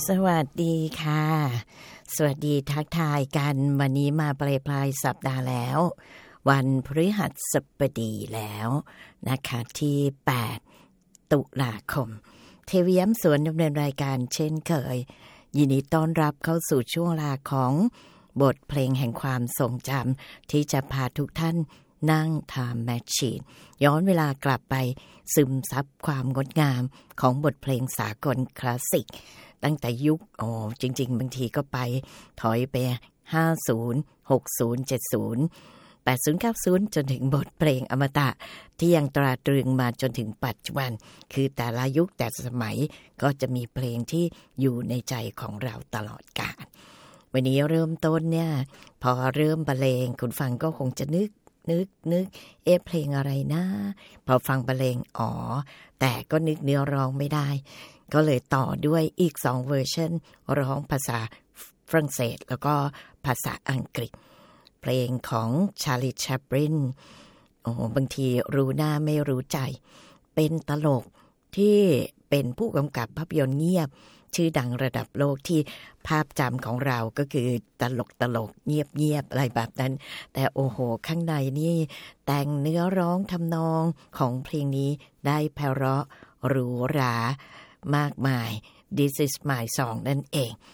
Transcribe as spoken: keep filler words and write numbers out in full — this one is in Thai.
สวัสดีค่ะสวัสดีทักทายกันวันนี้มาปลายปลายสัปดาห์แล้ววันพฤหัสบดีแล้วนะคะที่แปดตุลาคมเทวีย้ำสวนดำเนินรายการเช่นเคยยินดีต้อนรับเข้าสู่ช่วงเวลาของบทเพลงแห่งความทรงจำที่จะพาทุกท่านนั่งไทม์แมชชีนย้อนเวลากลับไปซึมซับความงดงามของบทเพลงสากลคลาสสิกตั้งแต่ยุคโอ้จริงๆบางทีก็ไปถอยไปห้าสิบ หกสิบ เจ็ดสิบ แปดสิบ เก้าสิบจนถึงบทเพลงอมตะที่ยังตราตรึงมาจนถึงปัจจุบันคือแต่ละยุคแต่สมัยก็จะมีเพลงที่อยู่ในใจของเราตลอดกาลวันนี้เริ่มต้นเนี่ยพอเริ่มบรรเลงคุณฟังก็คงจะนึกนึกนึกเอ๊ะเพลงอะไรนะพอฟังบรรเลงอ๋อแต่ก็นึกเนื้อร้องไม่ได้ก็เลยต่อด้วยอีกสองเวอร์ชันร้องภาษาฝรั่งเศสแล้วก็ภาษาอังกฤษเพลงของชาร์ลี แชปลินโอ้บางทีรู้หน้าไม่รู้ใจเป็นตลกที่เป็นผู้กำกับภาพยนตร์เงียบชื่อดังระดับโลกที่ภาพจำของเราก็คือตลกตลกเงียบเงียบอะไรแบบนั้นแต่โอ้โหข้างในนี่แต่งเนื้อร้องทำนองของเพลงนี้ได้ไพเราะหรูหรามากมาย This is my song นั่นเอง